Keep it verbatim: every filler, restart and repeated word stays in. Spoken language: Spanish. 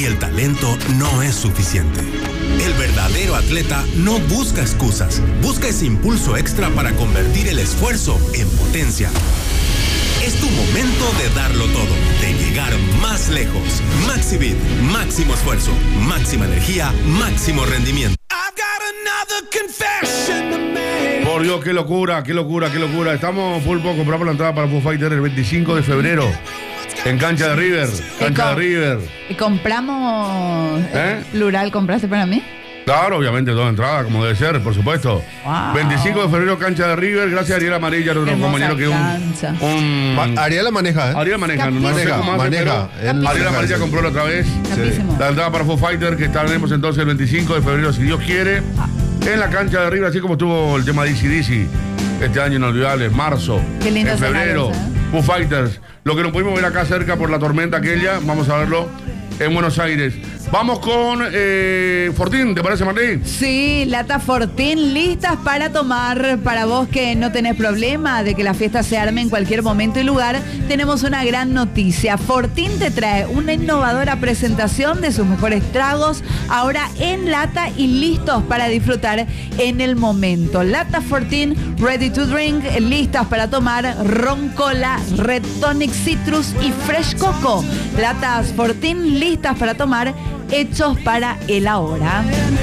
el talento no es suficiente. El verdadero atleta no busca excusas, busca ese impulso extra para convertir el esfuerzo en potencia. Es tu momento de darlo todo, de llegar más lejos. Maxivit, máximo esfuerzo, máxima energía, máximo rendimiento. Por Dios, qué locura, qué locura, qué locura. Estamos full poco, compramos la entrada para Foo Fighter el veinticinco de febrero. En cancha de River, cancha de River. ¿Y compramos ¿Eh? plural? ¿Compraste para mí? Claro, obviamente, toda entrada, como debe ser, por supuesto. Wow. veinticinco de febrero, cancha de River. Gracias a Ariel Amarilla, nuestro Hermosa compañero que es cancha. un... un Ma- Ariela maneja, ¿eh? Ariel maneja, no sé Maneja, cómo hace, maneja. pero Él- Ariel Amarilla compró la otra vez. Capísimo. La entrada para Foo Fighter, que estaremos entonces el veinticinco de febrero, si Dios quiere, en la cancha de River, así como estuvo el tema de D C D C este año inolvidable, marzo, Qué lindo en febrero, escenario, ¿eh? Foo Fighters. Lo que nos pudimos ver acá cerca por la tormenta aquella, vamos a verlo en Buenos Aires. Vamos con eh, Fortín, ¿te parece, Martín? Sí, Lata Fortín, listas para tomar. Para vos que no tenés problema de que la fiesta se arme en cualquier momento y lugar, tenemos una gran noticia. Fortín te trae una innovadora presentación de sus mejores tragos, ahora en lata y listos para disfrutar en el momento. Lata Fortín, ready to drink, listas para tomar, ron cola, red tonic citrus y fresh coco. Latas Fortín, listas para tomar, hechos para el ahora.